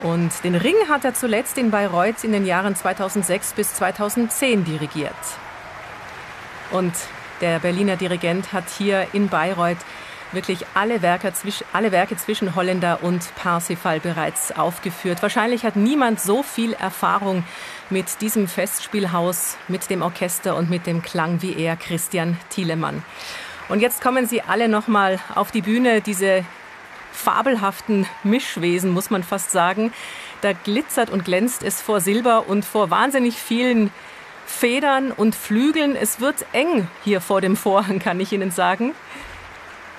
Und den Ring hat er zuletzt in Bayreuth in den Jahren 2006 bis 2010 dirigiert. Und der Berliner Dirigent hat hier in Bayreuth wirklich alle Werke zwischen Holländer und Parsifal bereits aufgeführt. Wahrscheinlich hat niemand so viel Erfahrung mit diesem Festspielhaus, mit dem Orchester und mit dem Klang wie er, Christian Thielemann. Und jetzt kommen Sie alle noch mal auf die Bühne, diese fabelhaften Mischwesen, muss man fast sagen. Da glitzert und glänzt es vor Silber und vor wahnsinnig vielen Federn und Flügeln. Es wird eng hier vor dem Vorhang, kann ich Ihnen sagen.